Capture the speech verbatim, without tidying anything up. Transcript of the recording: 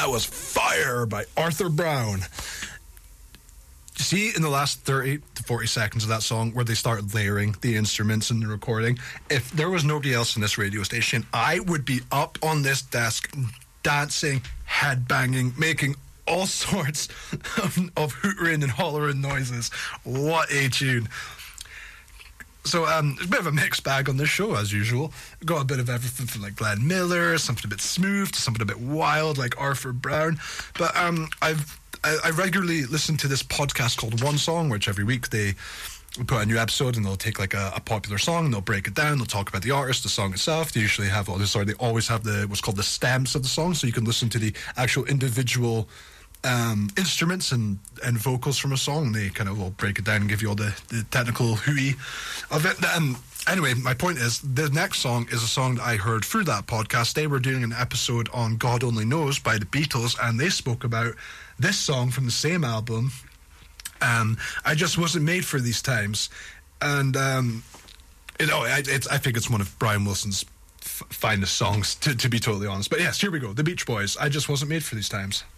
That was Fire by Arthur Brown. See, in the last thirty to forty seconds of that song where they start layering the instruments in the recording, if there was nobody else in this radio station, I would be up on this desk dancing, headbanging, making all sorts of, of hootering and hollering noises. What a tune. So, um, there's a bit of a mixed bag on this show, as usual. Got a bit of everything from, like, Glenn Miller, something a bit smooth, to something a bit wild, like Arthur Brown. But um, I've I, I regularly listen to this podcast called One Song, which every week they put a new episode and they'll take, like, a, a popular song and they'll break it down. They'll talk about the artist, the song itself. They usually have, all sorry, they always have the what's called the stems of the song, so you can listen to the actual individual Um, instruments and, and vocals from a song. They kind of will break it down and give you all the, the technical hooey of it. Um, anyway, my point is, the next song is a song that I heard through that podcast. They were doing an episode on God Only Knows by the Beatles, and they spoke about this song from the same album. Um, I just wasn't made for these times. And, um, you know, I, it's, I think it's one of Brian Wilson's f- finest songs, to, to be totally honest. But yes, here we go. The Beach Boys. I just wasn't made for these times.